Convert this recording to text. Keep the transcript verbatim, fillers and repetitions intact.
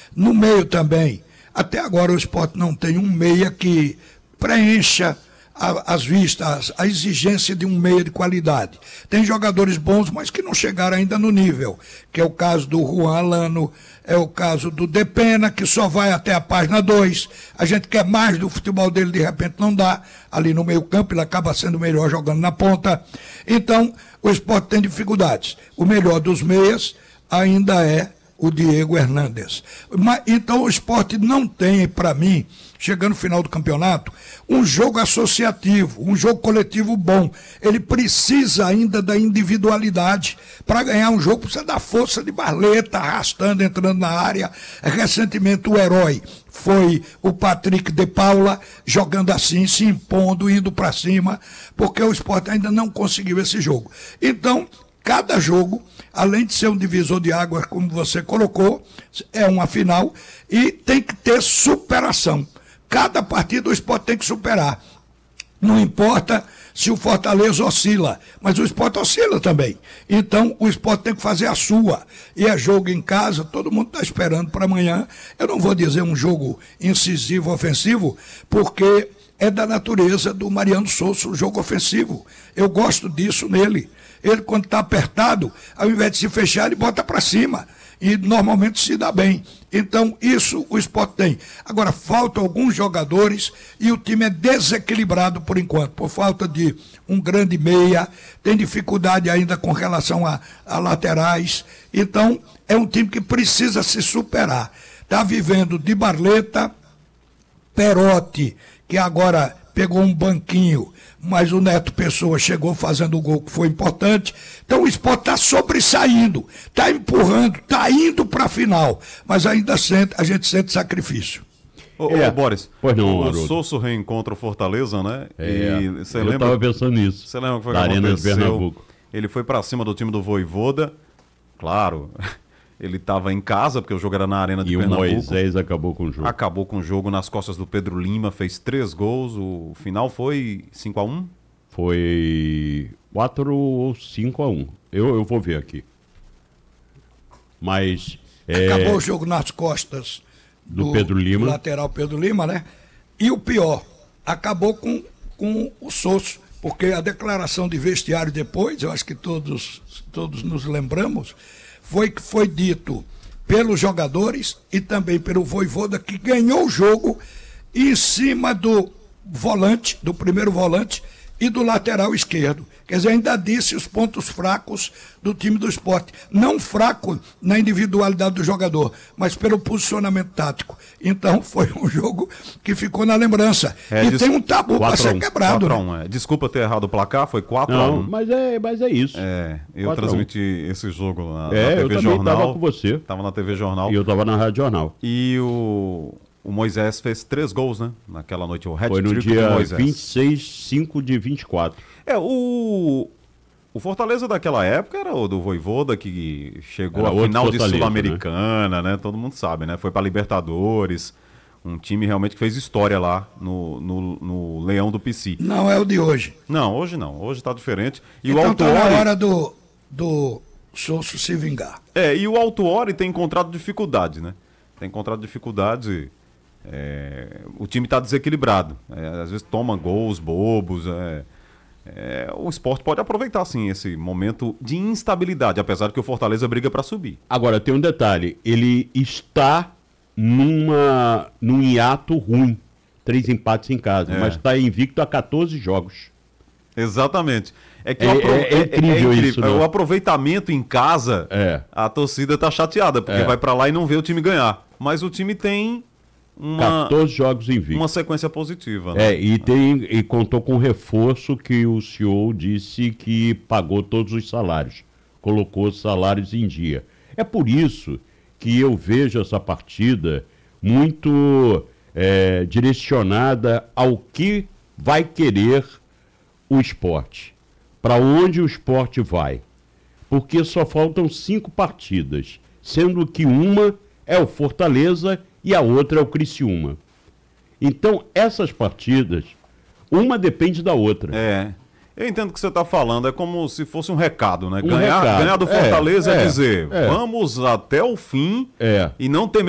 No meio também. Até agora o Sport não tem um meia que preencha a, as vistas, a exigência de um meia de qualidade. Tem jogadores bons, mas que não chegaram ainda no nível, que é o caso do Juan Alano, é o caso do Depena, que só vai até a página dois. A gente quer mais do futebol dele, de repente não dá. Ali no meio campo ele acaba sendo melhor jogando na ponta. Então, o Sport tem dificuldades. O melhor dos meias ainda é o Diego Hernandes. Mas, então o Sport não tem, para mim, chegando no final do campeonato, um jogo associativo, um jogo coletivo bom. Ele precisa ainda da individualidade. Para ganhar um jogo, precisa da força de Barleta, arrastando, entrando na área. Recentemente o herói foi o Patrick de Paula, jogando assim, se impondo, indo para cima, porque o Sport ainda não conseguiu esse jogo. Então, cada jogo, além de ser um divisor de águas, como você colocou, é uma final e tem que ter superação. Cada partida o Sport tem que superar. Não importa se o Fortaleza oscila, mas o Sport oscila também. Então o Sport tem que fazer a sua. E é jogo em casa, todo mundo está esperando para amanhã. Eu não vou dizer um jogo incisivo, ofensivo, porque é da natureza do Mariano Souza o jogo ofensivo. Eu gosto disso nele. Ele, quando está apertado, ao invés de se fechar, ele bota para cima. E normalmente se dá bem. Então, isso o Sport tem. Agora, faltam alguns jogadores e o time é desequilibrado por enquanto, por falta de um grande meia, tem dificuldade ainda com relação a, a laterais. Então, é um time que precisa se superar. Está vivendo de Barleta, Perotti, que agora pegou um banquinho, mas o Neto Pessoa chegou fazendo o gol que foi importante. Então o Sport está sobressaindo, está empurrando, está indo para a final, mas ainda sente, a gente sente sacrifício. Ô, é. ô Boris, pois não, o Sousa reencontra o Fortaleza, né? É, e eu lembra, estava pensando nisso. Você lembra o que foi da que Arena aconteceu? de Pernambuco. Ele foi para cima do time do Vojvoda, claro. Ele estava em casa, porque o jogo era na Arena de e Pernambuco. E o Moisés acabou com o jogo. Acabou com o jogo nas costas do Pedro Lima, fez três gols. O final foi cinco a um? Foi quatro ou cinco a um. Eu, eu vou ver aqui. Mas... É... Acabou o jogo nas costas do, do Pedro Lima. Do lateral Pedro Lima, né? E o pior, acabou com, com o Sousa, porque a declaração de vestiário depois, eu acho que todos, todos nos lembramos, foi que foi dito pelos jogadores e também pelo Vojvoda, que ganhou o jogo em cima do volante, do primeiro volante e do lateral esquerdo. Quer dizer, ainda disse os pontos fracos do time do Sport. Não fraco na individualidade do jogador, mas pelo posicionamento tático. Então foi um jogo que ficou na lembrança. É, e des... tem um tabu para ser quebrado. quatro a um, né? é. Desculpa ter errado o placar, foi quatro a um. Não, mas é, mas é isso. É, eu transmiti esse jogo na, é, na T V eu também Jornal. estava com você. Estava na T V Jornal. E eu estava na Rádio Jornal. E o, o Moisés fez três gols, né? Naquela noite, o hat-trick do Moisés. Foi no dia vinte e seis, cinco de vinte e quatro. É, o... O Fortaleza daquela época era o do Vojvoda, que chegou era à final de Fortaleza, Sul-Americana, né? né? Todo mundo sabe, né? Foi para Libertadores. Um time realmente que fez história lá no, no, no Leão do Pici. Não é o de hoje. Não, hoje não. Hoje tá diferente. E então o Autuori... tá na hora do, do Sousa se vingar. É, e o Autuori tem encontrado dificuldade, né? Tem encontrado dificuldade. É... O time tá desequilibrado. É, às vezes toma gols bobos, é... É, o Sport pode aproveitar, sim, esse momento de instabilidade, apesar de que o Fortaleza briga para subir. Agora, tem um detalhe. Ele está numa, num hiato ruim. Três empates em casa, é. mas está invicto a quatorze jogos. Exatamente. É, que é, o, apro... é, é incrível, é incrível isso. Né? O aproveitamento em casa, é. a torcida está chateada, porque é. vai para lá e não vê o time ganhar. Mas o time tem... Uma, quatorze jogos invictos. Uma sequência positiva. Né? É, e, tem, e contou com um reforço que o C E O disse que pagou todos os salários, colocou os salários em dia. É por isso que eu vejo essa partida muito é, direcionada ao que vai querer o esporte, para onde o esporte vai. Porque só faltam cinco partidas, sendo que uma é o Fortaleza e a outra é o Criciúma. Então, essas partidas, uma depende da outra. É. Eu entendo o que você está falando, é como se fosse um recado, né? Um ganhar, recado. ganhar do Fortaleza é, é, é dizer, é. vamos até o fim é. e não ter